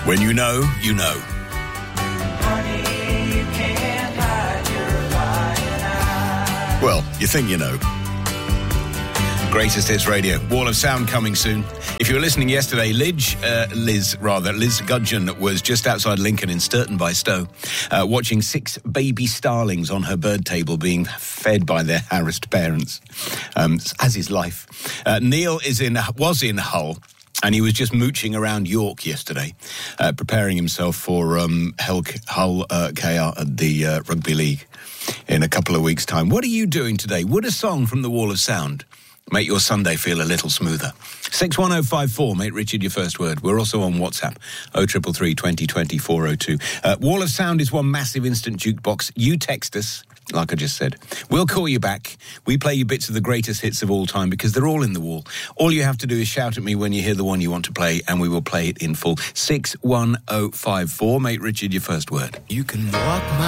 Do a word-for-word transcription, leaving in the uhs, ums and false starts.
When you know, you know. Honey, you can't hide your lying eyes. Well, you think you know. Greatest Hits Radio. Wall of Sound coming soon. If you were listening yesterday, Liz, uh, Liz rather, Liz Gudgeon was just outside Lincoln in Sturton by Stowe, uh, watching six baby starlings on her bird table being fed by their harassed parents, um, as is life. Uh, Neil is in was in Hull. And he was just mooching around York yesterday, uh, preparing himself for um, Hull, Hull uh, K R at the uh, Rugby League in a couple of weeks' time. What are you doing today? Would a song from the Wall of Sound make your Sunday feel a little smoother? six one oh five four, make Richard your first word. We're also on WhatsApp, oh three three three, twenty twenty, four oh two. Uh, Wall of Sound is one massive instant jukebox. You text us, like I just said. We'll call you back. We play you bits of the greatest hits of all time because they're all in the wall. All you have to do is shout at me when you hear the one you want to play and we will play it in full. six one oh five four, make Richard your first word. You can walk my